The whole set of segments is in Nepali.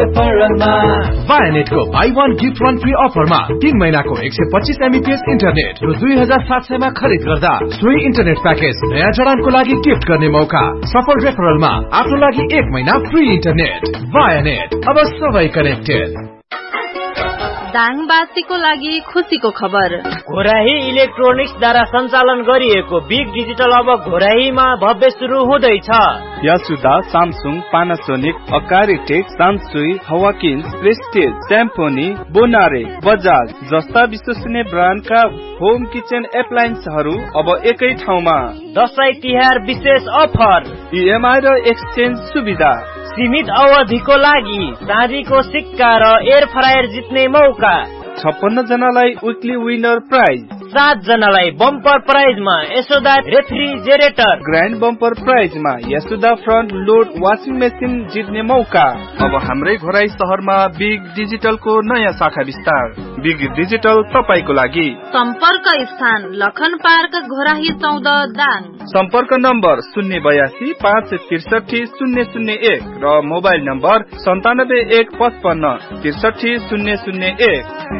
रेफरलमा वायानेटको बाई 1 गिफ्ट 1 फ्री अफरमा 3 महिनाको 125 MBPS इन्टरनेट रु 2700 मा खरिद गर्दा सोही इन्टरनेट प्याकेज नयाँ जडानको लागि गिफ्ट गर्ने मौका। सफल रेफरलमा आफ्नो लागि 1 महिना फ्री इन्टरनेट। वायानेट, अब सबै कनेक्टेड। दाङवासीको लागि खुसीको खबर। घोराही इलेक्ट्रोनिक्सद्वारा सञ्चालन गरिएको बिग डिजिटल अब घोराहीमा भव्य सुरु हुँदैछ। यासुदा, Samsung, Panasonic, अकारी take, सामसुई, हवाकिन्स, prestige, स्याम्फोनी, बोनारे, Bajaj जस्ता विश्वसनीय ब्रान्डका होम किचन एप्लायन्सहरू अब एकै ठाउँमा। दशैं तिहार विशेष अफर, EMI र एक्सचेन्ज सुविधा, सीमित अवधिको लागि चाँदीको सिक्का र एयर फ्रायर जित्ने मौका। 56 जनालाई विकली विनर प्राइज, 7 जनालाई bumper प्राइजमा Yashoda refrigerator, grand bumper प्राइजमा Yashoda front load washing machine जित्ने मौका। अब हाम्रै घोराई शहरमा बिग डिजिटलको नयाँ शाखा विस्तार। बिग डिजिटल तपाईको लागि। सम्पर्क स्थान लखन पार्क घोराही 14 दाङ। सम्पर्क नम्बर 082 563 001 र मोबाइल नम्बर 9715 63 001।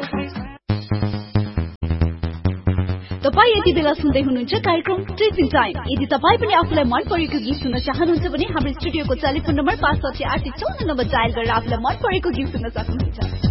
तपाई यति बेला सुन्दै हुनुहुन्छ कार्यक्रम टिचिङ टाइम। यदि तपाई पनि आफूलाई मन परेको गीत सुन्न चाहनुहुन्छ भने हाम्रो स्टुडियोको टेलिफोन नम्बर 56854 नम्बर डायल गरेर आफूलाई मन परेको गीत सुन्न सक्नुहुन्छ।